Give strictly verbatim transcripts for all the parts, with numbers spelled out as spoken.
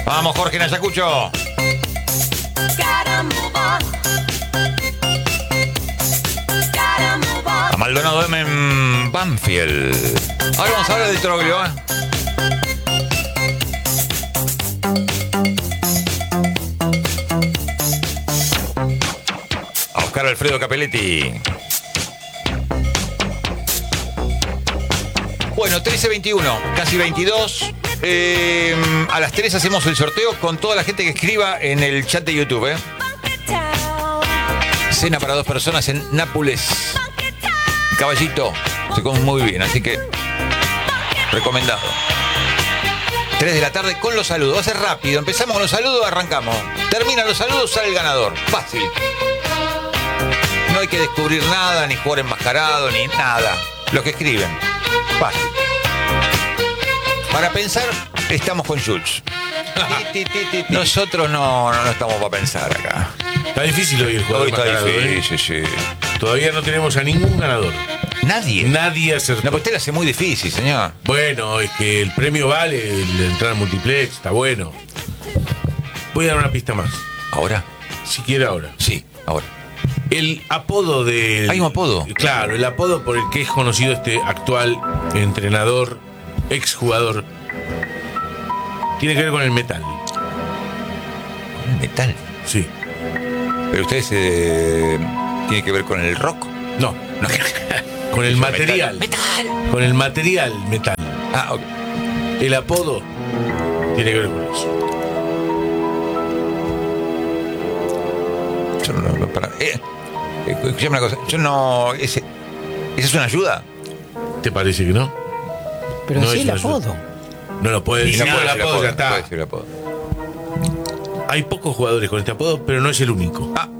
Vamos, Jorge en Ayacucho. A Maldonado M en Banfield. Ahora vamos a hablar de Troglio, ¿eh? A buscar a Alfredo Capelletti. Bueno, trece veintiuno, casi veintidós. Eh, a las tres hacemos el sorteo con toda la gente que escriba en el chat de YouTube, ¿eh? Cena para dos personas en Nápoles. Caballito, se come muy bien, así que recomendado. tres de la tarde con los saludos. Va a ser rápido. Empezamos con los saludos, arrancamos. Terminan los saludos, sale el ganador. Fácil. No hay que descubrir nada, ni jugar enmascarado, ni nada. Los que escriben. Fácil. Para pensar, estamos con Jules. Nosotros no, no, no estamos para pensar acá. Está difícil hoy el jugador. Hoy está enmascarado, difícil, ¿eh? sí, sí. Todavía no tenemos a ningún ganador. Nadie. Nadie acertó. No, pues usted lo hace muy difícil, señor. Bueno, es que el premio vale, el entrar al multiplex, está bueno. Voy a dar una pista más. ¿Ahora? Si quiere ahora. Sí, ahora. El apodo del... ¿Hay un apodo? Claro, el apodo por el que es conocido este actual entrenador, exjugador, tiene que ver con el metal. ¿Con el metal? Sí. ¿Pero ustedes eh, tiene que ver con el rock? No. No. Con el material. Metal. Con el material metal. Ah, ok. El apodo tiene que ver con eso. Yo no, no, para, eh, eh, escuchame una cosa. Yo no... Ese, ¿Esa es una ayuda? ¿Te parece que no? Pero No sí es el una ayuda. apodo. No lo puede decir. No puede el decir apodo ya No puede está. decir el apodo. Hay pocos jugadores con este apodo, pero no es el único. Ah.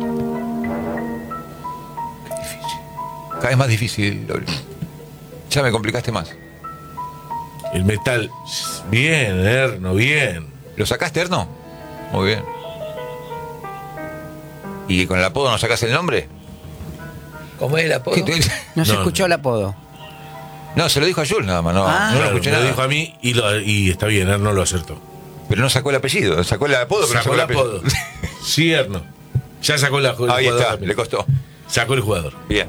Qué difícil. Cada vez más difícil, Loli. Ya me complicaste más. El metal. Bien, Erno, bien. ¿Lo sacaste, Erno? Muy bien. ¿Y con el apodo no sacás el nombre? ¿Cómo es el apodo? ¿Qué te- No se No, escuchó el apodo. No, se lo dijo a Jules nada más. No, Ah. no lo Claro, escuché me lo nada. dijo a mí y, lo- y está bien, Erno lo acertó. Pero no sacó el apellido. Sacó el apodo, pero Sacó no el sacó apodo. Sí, Erno. Ya sacó la, el Ahí jugador está, también. le costó. Sacó el jugador. Bien.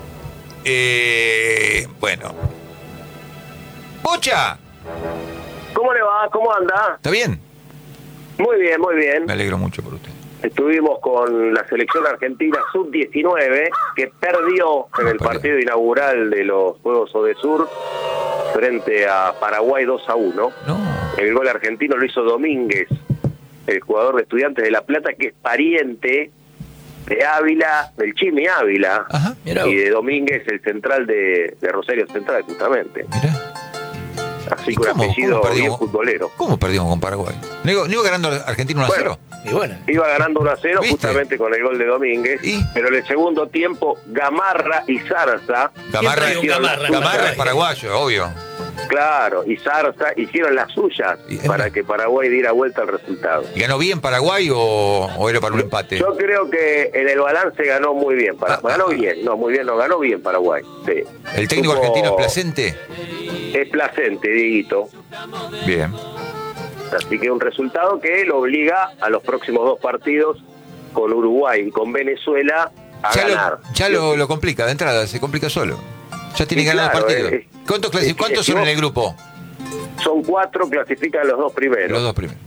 Eh, bueno. ¡Pocha! ¿Cómo le va? ¿Cómo anda? ¿Está bien? Muy bien, muy bien. Me alegro mucho por usted. Estuvimos con la selección argentina sub diecinueve, que perdió en el Perdió. partido inaugural de los Juegos Odesur frente a Paraguay dos a uno. No. El gol argentino lo hizo Domínguez, el jugador de Estudiantes de La Plata, que es pariente de Ávila, del Chimi Ávila, Ajá. Mirá y vos. de Domínguez, el central de, de Rosario Central, justamente. Mirá. Así ¿Y que un cómo- apellido cómo bien perdimos? futbolero. ¿Cómo perdimos con Paraguay? ¿No iba, no iba ganando Argentina uno a cero? Bueno. Y bueno, Iba ganando uno a cero ¿Viste? justamente con el gol de Domínguez, ¿Y? pero en el segundo tiempo Gamarra y Zarza, Gamarra, Siempre hay un Gamarra en Gamarra es Paraguay. paraguayo, obvio. claro, y Zarza hicieron las suyas Y- para que Paraguay diera vuelta al resultado. ¿Y ganó bien Paraguay o, o era para un empate? Yo creo que en el balance ganó muy bien, para, Ah, ganó ah, bien, no muy bien, no ganó bien Paraguay. Sí. ¿El técnico Supo- argentino es Placente? Es Placente, Dieguito. Bien. Así que un resultado que lo obliga a los próximos dos partidos con Uruguay y con Venezuela a Ya, ganar. lo, ya lo, lo complica, de entrada, se complica solo. Ya tiene Y que ganar claro, el partido. eh, ¿Cuántos, clasi- es que ¿cuántos si son en vos- el grupo? Son cuatro, clasifican los dos primeros. Los dos primeros.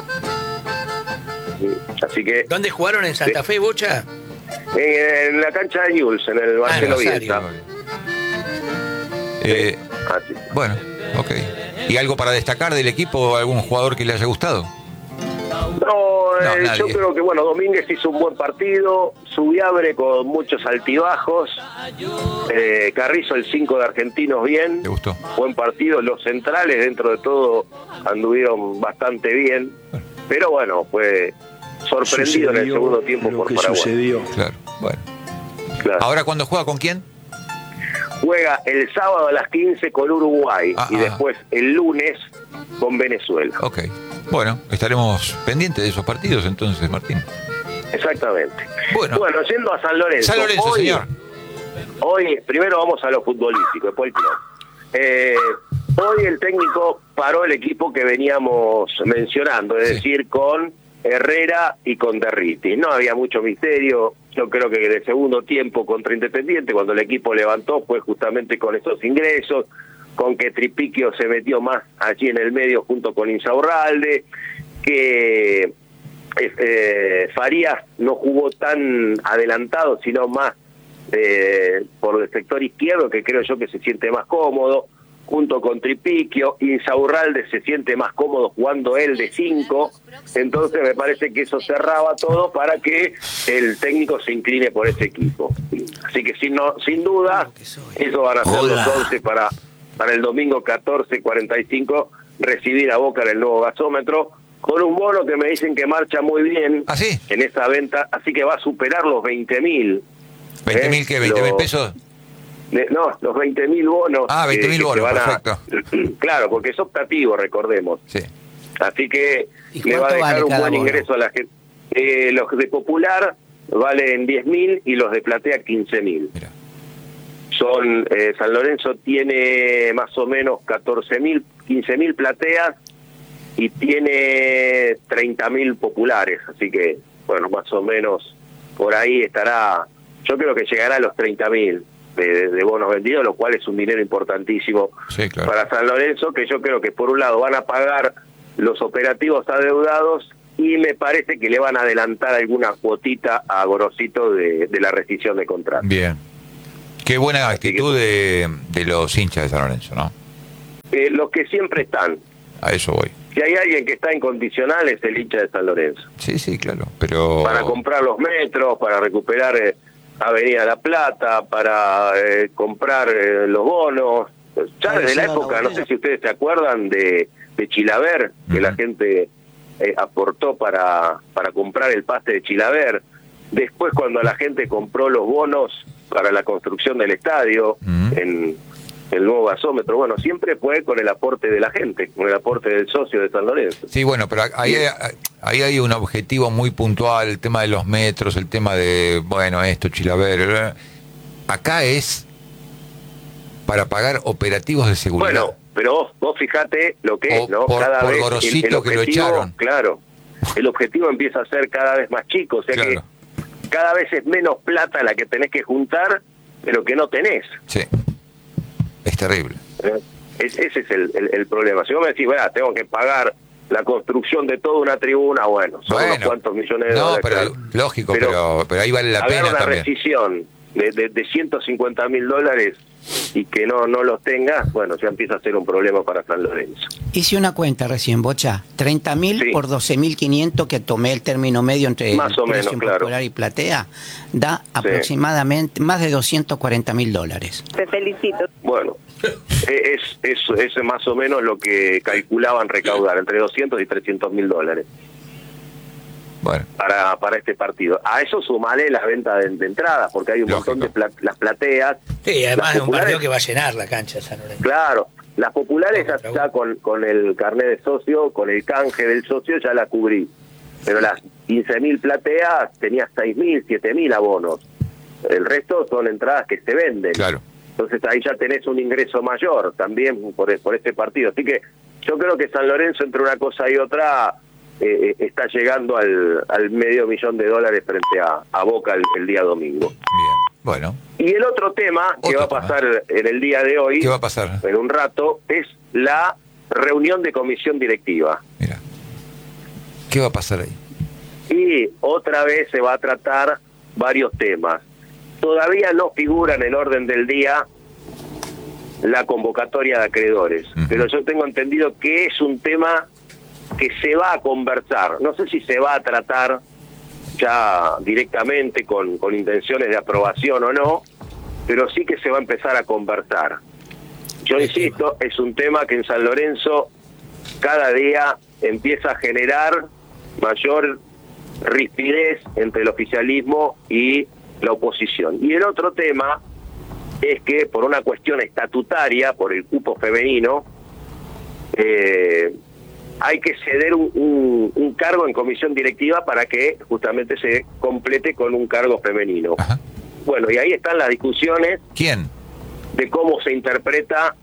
Así que ¿dónde jugaron? ¿En Santa Fe, Bocha? en, en la cancha de Newell's, en el Marcelo Rosario. Bielsa. Eh, Así. bueno, ok. ¿Y algo para destacar del equipo? ¿Algún jugador que le haya gustado? No, No, eh, nadie. yo creo que bueno, Domínguez hizo un buen partido, Subiabre con muchos altibajos, eh, Carrizo el cinco de Argentinos bien, ¿Te gustó? buen partido, los centrales dentro de todo anduvieron bastante bien, pero bueno, fue sorprendido en el segundo tiempo lo por que Paraguay. sucedió. Claro, bueno. Claro. ¿Ahora cuándo juega con quién? Juega el sábado a las quince con Uruguay Ah, y ah. después el lunes con Venezuela. Ok. Bueno, estaremos pendientes de esos partidos entonces, Martín. Exactamente. Bueno. Bueno, yendo a San Lorenzo. San Lorenzo, hoy, señor. Hoy, primero vamos a lo futbolístico, después el club. Eh, hoy el técnico paró el equipo que veníamos mencionando, es Sí. decir, con Herrera y con Derriti. No había mucho misterio. Yo creo que de segundo tiempo contra Independiente, cuando el equipo levantó, fue justamente con esos ingresos, con que Tripiquio se metió más allí en el medio junto con Insaurralde, que eh, Farías no jugó tan adelantado, sino más eh, por el sector izquierdo, que creo yo que se siente más cómodo, junto con Tripiquio. Insaurralde se siente más cómodo jugando él de cinco, entonces me parece que eso cerraba todo para que el técnico se incline por ese equipo. Así que sin, no, sin duda, eso van a ser Hola. los once para, para el domingo catorce cuarenta y cinco, recibir a Boca en el nuevo gasómetro, con un bono que me dicen que marcha muy bien ¿Ah, sí? en esa venta, así que va a superar los veinte mil. ¿veinte mil qué? ¿veinte mil Lo- pesos? De- no, los veinte mil bonos. Ah, veinte mil que- que se bonos, van a- perfecto. Claro, porque es optativo, recordemos. Sí. Así que ¿Y le va a cuánto dejar vale un cada buen bono? ingreso a la gente. Eh, los de Popular valen diez mil y los de Platea quince mil. Mira. Son, eh, San Lorenzo tiene más o menos catorce mil, quince mil plateas y tiene treinta mil populares. Así que, bueno, más o menos por ahí estará. Yo creo que llegará a los treinta mil de, de, de bonos vendidos, lo cual es un dinero importantísimo Sí, claro. para San Lorenzo, que yo creo que por un lado van a pagar los operativos adeudados y me parece que le van a adelantar alguna cuotita a Gorosito de, de la rescisión de contrato. Bien. Qué buena Así que- actitud de, de los hinchas de San Lorenzo, ¿no? Eh, los que siempre están. A eso voy. Si hay alguien que está incondicional es el hincha de San Lorenzo. Sí, sí, claro. Pero. Para comprar los metros, para recuperar eh, Avenida La Plata, para eh, comprar eh, los bonos. Ya Para desde la llevar la época, no moneda. sé si ustedes se acuerdan de, de Chilaver, que Ujú. la gente eh, aportó para, para comprar el paste de Chilaver. Después, cuando la gente compró los bonos para la construcción del estadio, Ujú. en el nuevo gasómetro, bueno, siempre fue con el aporte de la gente, con el aporte del socio de San Lorenzo. Sí, bueno, pero ahí, hay- ahí hay un objetivo muy puntual, el tema de los metros, el tema de, bueno, esto, Chilaver. eh. Acá es para pagar operativos de seguridad. Bueno, pero vos, vos fijate lo que O es, ¿no? por- Cada por vez Gorosito que lo echaron. Claro, el objetivo empieza a ser cada vez más chico, o sea Claro. que cada vez es menos plata la que tenés que juntar, pero que no tenés. Sí. Es terrible. ¿eh? Es- ese es el, el- el problema. Si vos me decís, bueno, tengo que pagar la construcción de toda una tribuna, bueno, son unos Bueno. cuantos millones de No, dólares. pero claro. lógico, pero, pero ahí vale la Agarrar pena una también. rescisión de, de, de ciento cincuenta mil dólares y que no no los tengas, bueno, ya empieza a ser un problema para San Lorenzo. Hice una cuenta recién, Bocha. treinta mil Sí. por doce mil quinientos, que tomé el término medio entre Más o el precio menos, en claro. Popular y Platea, da aproximadamente más de doscientos cuarenta mil dólares. Te felicito. Bueno, es, es, es más o menos lo que calculaban recaudar, entre doscientos y trescientos mil dólares Bueno, para, para este partido. A eso sumale las ventas de, de entradas, porque hay un Lógico. montón de pla- las plateas. Sí, además Las es un populares- partido que va a llenar la cancha de San Lorenzo. Claro, las populares ya, Otra ya con, con el carnet de socio, con el canje del socio ya la cubrí. Pero las quince mil plateas tenías seis mil, siete mil abonos. El resto son entradas que se venden. claro. Entonces ahí ya tenés un ingreso mayor también por, por este partido. Así que yo creo que San Lorenzo entre una cosa y otra eh, eh, está llegando al, al medio millón de dólares frente a, a Boca el, el día domingo. Bien. Bueno, Y el otro tema que Otro va a tema. pasar en el día de hoy, ¿qué va a pasar? en un rato, es la reunión de comisión directiva. Mira. ¿Qué va a pasar ahí? Y otra vez se va a tratar varios temas. Todavía no figura en el orden del día la convocatoria de acreedores, Ujú. pero yo tengo entendido que es un tema que se va a conversar. No sé si se va a tratar ya directamente con, con intenciones de aprobación o no, pero sí que se va a empezar a conversar. Yo insisto, es un tema que en San Lorenzo cada día empieza a generar mayor rispidez entre el oficialismo y la oposición. Y el otro tema es que por una cuestión estatutaria, por el cupo femenino, eh, hay que ceder un, un, un cargo en comisión directiva para que justamente se complete con un cargo femenino. Ajá. Bueno, y ahí están las discusiones ¿Quién? de cómo se interpreta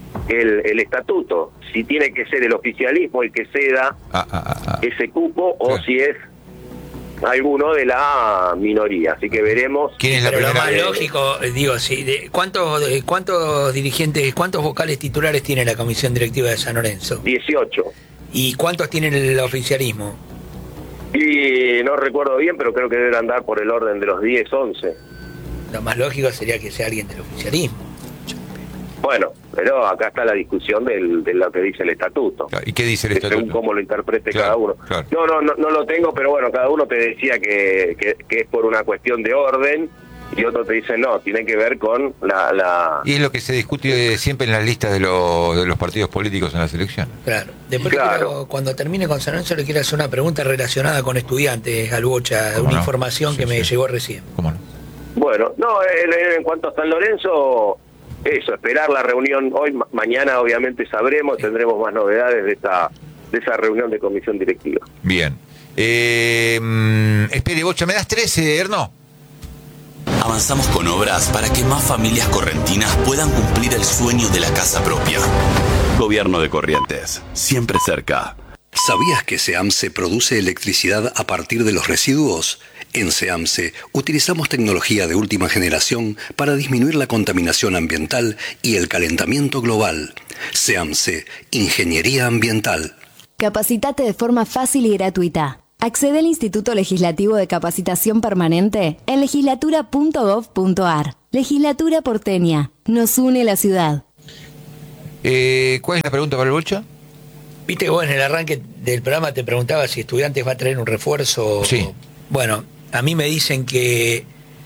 el, el estatuto, si tiene que ser el oficialismo el que ceda Ah, ah, ah, ah. ese cupo o Claro. si es alguno de la minoría. Así que veremos. ¿Quién es la Pero lo primera? más Eh, lógico, eh, digo, sí, de, ¿cuántos, de, ¿cuántos dirigentes, cuántos vocales titulares tiene la Comisión Directiva de San Lorenzo? dieciocho. ¿Y cuántos tiene el oficialismo? Y no recuerdo bien, pero creo que deben andar por el orden de los diez, once. Lo más lógico sería que sea alguien del oficialismo. Bueno, pero acá está la discusión del, de lo que dice el estatuto. ¿Y qué dice el Que según estatuto? cómo lo interprete Claro, cada uno. claro. No, no, no, no lo tengo, pero bueno, cada uno te decía que, que, que es por una cuestión de orden y otro te dice no, tiene que ver con la... la... Y es lo que se discute siempre en las listas de, lo- de los partidos políticos en las elecciones. Claro. Después Claro. quiero- cuando termine con San Lorenzo le quiero hacer una pregunta relacionada con estudiantes, al Bocha, ¿Cómo una no? información Sí, que me sí. llegó recién. ¿Cómo no? Bueno, no, en, en cuanto a San Lorenzo, eso, esperar la reunión hoy, ma- mañana obviamente sabremos, tendremos más novedades de esta de esa reunión de comisión directiva. Bien. Eh, mm, espere, Bocha, ¿me das trece, Erno? Avanzamos con obras para que más familias correntinas puedan cumplir el sueño de la casa propia. Gobierno de Corrientes, siempre cerca. ¿Sabías que SEAMSE produce electricidad a partir de los residuos? En SEAMSE utilizamos tecnología de última generación para disminuir la contaminación ambiental y el calentamiento global. SEAMSE, Ingeniería Ambiental. Capacitate de forma fácil y gratuita. Accede al Instituto Legislativo de Capacitación Permanente en legislatura punto gov punto ar. Legislatura porteña. Nos une la ciudad. Eh, ¿Cuál es la pregunta para el Bocha? Viste que vos en el arranque del programa te preguntaba si Estudiantes va a traer un refuerzo. Sí. Bueno, a mí me dicen que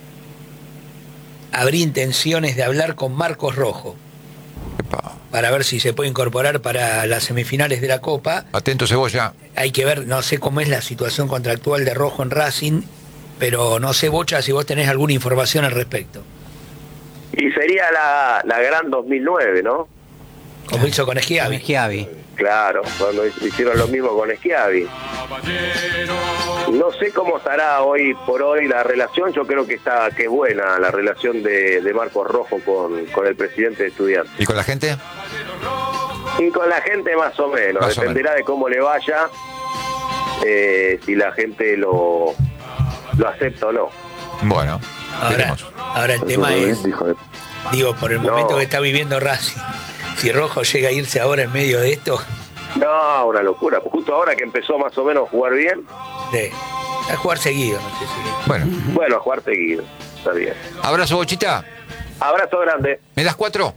habría intenciones de hablar con Marcos Rojo Epa. para ver si se puede incorporar para las semifinales de la Copa. Atento, Cebolla. Hay que ver, no sé cómo es la situación contractual de Rojo en Racing, pero no sé, Bocha, si vos tenés alguna información al respecto. Y sería la, la gran dos mil nueve, ¿no? Como hizo con Schiavi. Schiavi. Claro, cuando hicieron lo mismo con Schiavi. No sé cómo estará hoy por hoy la relación, yo creo que está que es buena la relación de, de Marcos Rojo con, con el presidente de Estudiantes. ¿Y con la gente? Y con la gente más o menos, Más o dependerá de cómo le vaya, eh, si la gente lo, lo acepta o no. Bueno, Ahora, veremos. ahora el tema es, digo, por el No. momento que está viviendo Racing, si Rojo llega a irse ahora en medio de esto, No, una locura. Justo ahora que empezó más o menos a jugar bien, de, a jugar seguido, no sé si. Bueno, bueno, a jugar seguido. Está bien. abrazo, Bochita. Abrazo grande. ¿Me das cuatro?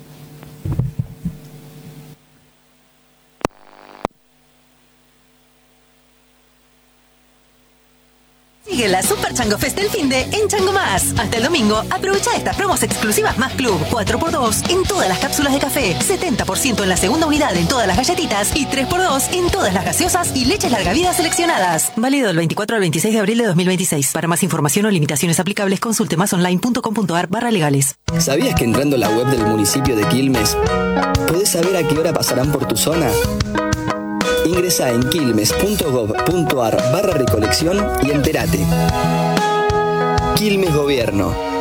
Sigue la Super Chango Fest del Finde en Chango Más. Hasta el domingo, aprovecha estas promos exclusivas Más Club. cuatro por dos en todas las cápsulas de café, setenta por ciento en la segunda unidad en todas las galletitas y tres por dos en todas las gaseosas y leches largavidas seleccionadas. Válido del veinticuatro al veintiséis de abril de dos mil veintiséis. Para más información o limitaciones aplicables, consulte masonline punto com punto ar barra legales. ¿Sabías que entrando a la web del municipio de Quilmes podés saber a qué hora pasarán por tu zona? Ingresa en quilmes punto gov punto ar barra recolección y entérate. Quilmes Gobierno.